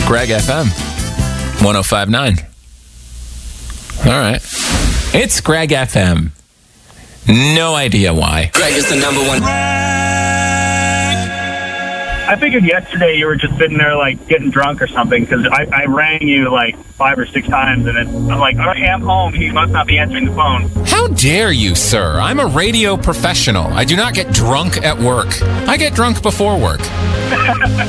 Greg FM 105.9. All right. It's Greg FM. No idea why. Greg is the number one. I figured yesterday you were just sitting there, like, getting drunk or something, because I rang you, like, 5 or 6 times, and I'm like, all right, I'm home. He must not be answering the phone. How dare you, sir? I'm a radio professional. I do not get drunk at work. I get drunk before work.